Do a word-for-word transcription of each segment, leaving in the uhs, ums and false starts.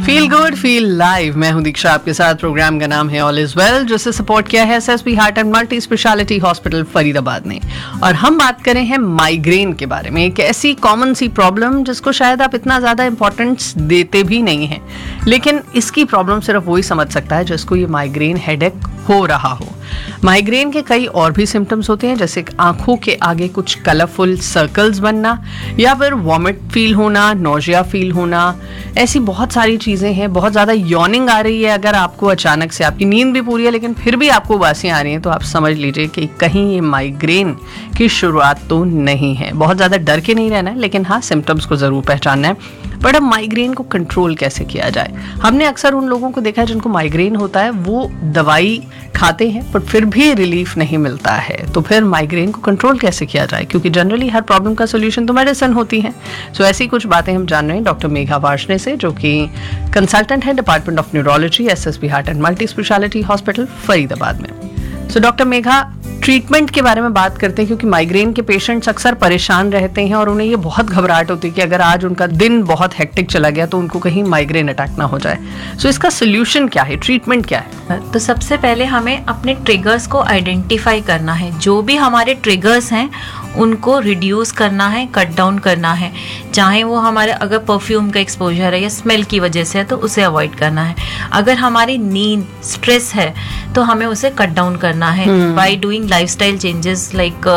Feel good feel live. मैं हूं दीक्षा, आपके साथ। प्रोग्राम का नाम है ऑल इज वेल, जिसे सपोर्ट किया है SSP heart and multi speciality hospital Faridabad ने। और हम बात करें हैं माइग्रेन के बारे में, एक ऐसी कॉमन सी प्रॉब्लम जिसको शायद आप इतना ज्यादा इंपॉर्टेंस देते भी नहीं हैं, लेकिन इसकी प्रॉब्लम सिर्फ वही समझ सकता है जिसको ये माइग्रेन हेडेक हो रहा हो। माइग्रेन के कई और भी सिम्टम्स होते हैं, जैसे आंखों के आगे कुछ कलरफुल सर्कल्स बनना, या फिर वॉमिट फील होना, नोजिया फील होना। ऐसी बहुत सारी चीज़ें हैं। बहुत ज़्यादा यॉर्निंग आ रही है, अगर आपको अचानक से, आपकी नींद भी पूरी है लेकिन फिर भी आपको उबासियाँ आ रही हैं, तो आप समझ लीजिए कि कहीं ये माइग्रेन की शुरुआत तो नहीं है। बहुत ज़्यादा डर के नहीं रहना है, लेकिन हाँ, सिम्टम्स को ज़रूर पहचानना है। बट अब माइग्रेन को कंट्रोल कैसे किया जाए? हमने अक्सर उन लोगों को देखा है जिनको माइग्रेन होता है, वो दवाई खाते हैं बट फिर भी रिलीफ नहीं मिलता है। तो फिर माइग्रेन को कंट्रोल कैसे किया जाए? क्योंकि जनरली हर प्रॉब्लम का सोल्यूशन तो मेडिसिन होती है। सो so, ऐसी कुछ बातें हम जान रहे हैं डॉक्टर मेघा वार्ष्णेय से, जो कि कंसल्टेंट है department of neurology, SSP heart and multi speciality hospital Faridabad में। सो डॉक्टर मेघा, ट्रीटमेंट के बारे में बात करते हैं, क्योंकि माइग्रेन के पेशेंट्स अक्सर परेशान रहते हैं और उन्हें ये बहुत घबराहट होती है कि अगर आज उनका दिन बहुत हेक्टिक चला गया तो उनको कहीं माइग्रेन अटैक ना हो जाए। सो so, इसका सोल्यूशन क्या है, ट्रीटमेंट क्या है? तो सबसे पहले हमें अपने ट्रिगर्स को आइडेंटिफाई करना है। जो भी हमारे ट्रिगर्स हैं उनको रिड्यूस करना है, कट डाउन करना है। चाहे वो हमारे अगर परफ्यूम का एक्सपोजर है या स्मेल की वजह से है तो उसे अवॉइड करना है। अगर हमारी नींद, स्ट्रेस है तो हमें उसे कट डाउन करना है by doing lifestyle changes like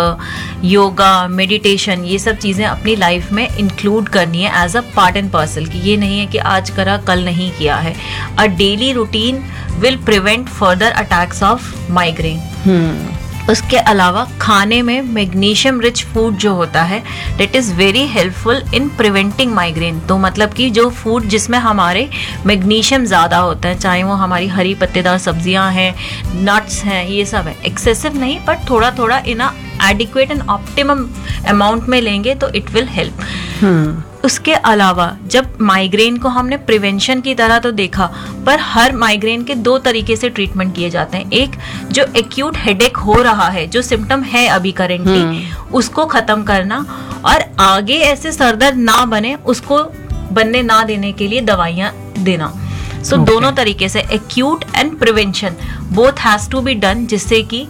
yoga, meditation. ये सब चीज़ें अपनी लाइफ में इंक्लूड करनी है as a part and parcel की। ये नहीं है कि आज करा कल नहीं किया है। अ daily routine will prevent further attacks of migraine. उसके अलावा खाने में मैग्नीशियम रिच फूड जो होता है, that is very helpful in preventing migraine. तो मतलब कि जो फूड जिसमें हमारे मैग्नीशियम ज़्यादा होता है, चाहे वो हमारी हरी पत्तेदार सब्जियां हैं, नट्स हैं, ये सब है। एक्सेसिव नहीं, बट थोड़ा थोड़ा इन अ एडिक्वेट एंड ऑप्टिमम अमाउंट में लेंगे तो इट विल हेल्प। उसके अलावा जब माइग्रेन को हमने प्रिवेंशन की तरह तो देखा, पर हर माइग्रेन के दो तरीके से ट्रीटमेंट किए जाते हैं। एक, जो एक्यूट हेडेक हो रहा है, जो सिम्टम है अभी करेंटली, उसको खत्म करना, और आगे ऐसे सरदर्द ना बने, उसको बनने ना देने के लिए दवाइयाँ देना। सो so, okay. दोनों तरीके से acute and prevention both has to be done, जिससे कि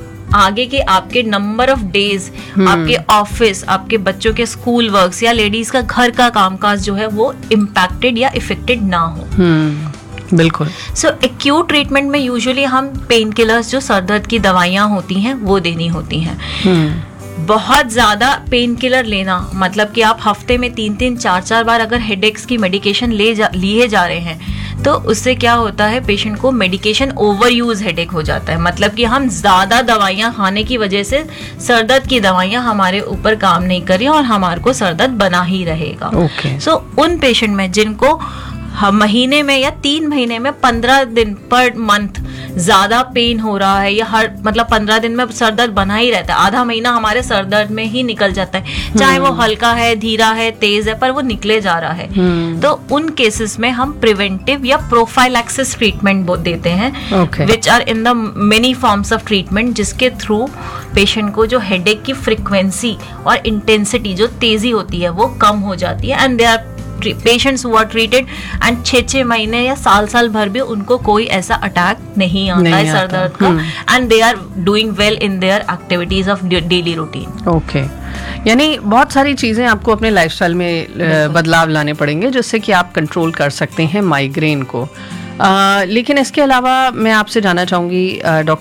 आगे के आपके नंबर ऑफ डेज, आपके ऑफिस, आपके बच्चों के स्कूल वर्क्स या लेडीज का घर का कामकाज जो है वो इम्पैक्टेड या इफेक्टेड ना हो। hmm. बिल्कुल। सो एक्यूट ट्रीटमेंट में यूजुअली हम पेन किलर्स, जो सर दर्द की दवाइयाँ होती हैं, वो देनी होती हैं। hmm. बहुत ज्यादा पेन किलर लेना, मतलब कि आप हफ्ते में तीन तीन चार चार बार अगर हेडेक्स की मेडिकेशन ले जा लिए जा रहे हैं, तो उससे क्या होता है, पेशेंट को मेडिकेशन ओवर यूज हेडेक हो जाता है। मतलब कि हम ज्यादा दवाइयाँ खाने की वजह से सरदर्द की दवाइयाँ हमारे ऊपर काम नहीं कर रही और हमारे को सरदर्द बना ही रहेगा। okay. सो so, उन पेशेंट में जिनको महीने में या तीन महीने में पंद्रह दिन पर मंथ ज्यादा पेन हो रहा है, या हर मतलब पंद्रह दिन में सरदर्द बना ही रहता है, आधा महीना हमारे सरदर्द में ही निकल जाता है, चाहे वो हल्का है, धीरा है, तेज है, पर वो निकले जा रहा है, तो उन केसेस में हम प्रिवेंटिव या प्रोफाइलैक्सिस ट्रीटमेंट देते हैं, which are in the many forms of treatment, जिसके थ्रू पेशेंट को जो हेडेक की फ्रिक्वेंसी और इंटेंसिटी, जो तेजी होती है, वो कम हो जाती है। And they are patients who are treated and छः छः महीने या साल साल भर भी उनको कोई ऐसा अटैक नहीं आता नहीं है सर दर्द का, and they are doing well in their activities of daily routine. Okay, यानी बहुत सारी चीज़ें आपको अपने लाइफस्टाइल में बदलाव लाने पड़ेंगे जिससे कि आप कंट्रोल कर सकते हैं माइग्रेन को। आ, लेकिन इसके अलावा मैं आपसे जानना चाहूँगी डॉक्टर